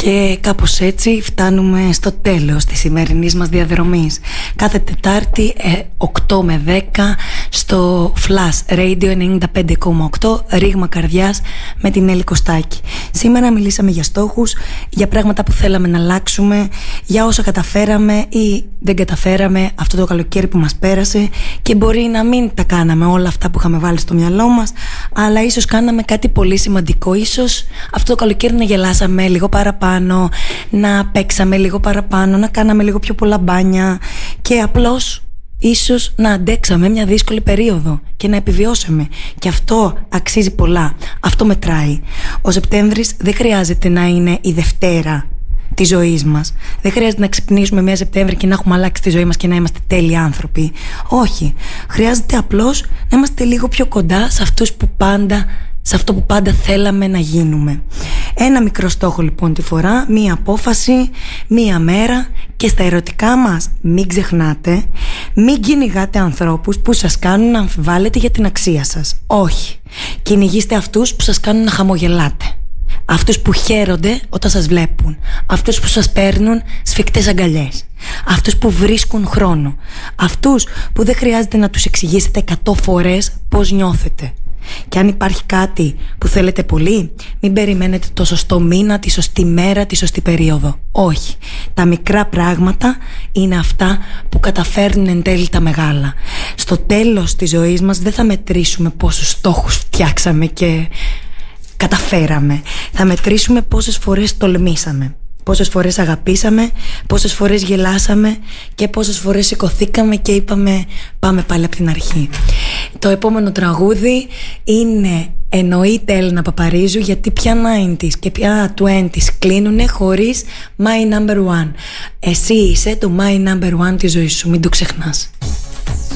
Και κάπως έτσι φτάνουμε στο τέλος της σημερινής μας διαδρομής. Κάθε Τετάρτη 8 με 10 στο Flash Radio 95,8 ρήγμα καρδιάς με την Έλλη Κωστάκη. Σήμερα μιλήσαμε για στόχους, για πράγματα που θέλαμε να αλλάξουμε, για όσα καταφέραμε ή δεν καταφέραμε αυτό το καλοκαίρι που μας πέρασε, και μπορεί να μην τα κάναμε όλα αυτά που είχαμε βάλει στο μυαλό μας, αλλά ίσως κάναμε κάτι πολύ σημαντικό. Ίσως αυτό το καλοκαίρι να γελάσαμε λίγο παραπάνω, να παίξαμε λίγο παραπάνω, να κάναμε λίγο πιο πολλά μπάνια και απλώς ίσως να αντέξαμε μια δύσκολη περίοδο και να επιβιώσαμε. Και αυτό αξίζει πολλά. Αυτό μετράει. Ο Σεπτέμβρης δεν χρειάζεται να είναι η Δευτέρα της ζωής μας. Δεν χρειάζεται να ξυπνήσουμε μια Σεπτέμβρη και να έχουμε αλλάξει τη ζωή μας και να είμαστε τέλειοι άνθρωποι. Όχι. Χρειάζεται απλώς να είμαστε λίγο πιο κοντά σε αυτό που πάντα θέλαμε να γίνουμε. Ένα μικρό στόχο λοιπόν τη φορά, μία απόφαση, μία μέρα. Και στα ερωτικά μας μην ξεχνάτε, μην κυνηγάτε ανθρώπους που σας κάνουν να αμφιβάλλετε για την αξία σας. Όχι. Κυνηγήστε αυτούς που σας κάνουν να χαμογελάτε. Αυτούς που χαίρονται όταν σας βλέπουν. Αυτούς που σας παίρνουν σφιχτές αγκαλιές. Αυτούς που βρίσκουν χρόνο. Αυτούς που δεν χρειάζεται να τους εξηγήσετε 100 φορές πώς νιώθετε. Και αν υπάρχει κάτι που θέλετε πολύ, μην περιμένετε το σωστό μήνα, τη σωστή μέρα, τη σωστή περίοδο. Όχι. Τα μικρά πράγματα είναι αυτά που καταφέρνουν εν τέλει τα μεγάλα. Στο τέλος της ζωής μας δεν θα μετρήσουμε πόσους στόχους φτιάξαμε και καταφέραμε. Θα μετρήσουμε πόσες φορές τολμήσαμε, πόσες φορές αγαπήσαμε, πόσες φορές γελάσαμε και πόσες φορές σηκωθήκαμε και είπαμε πάμε πάλι από την αρχή. Το επόμενο τραγούδι είναι εννοείται Έλληνα Παπαρίζου, γιατί πια 90s και πια 20s κλείνουνε χωρίς My Number One. Εσύ είσαι το My Number One της ζωής σου, μην το ξεχνάς.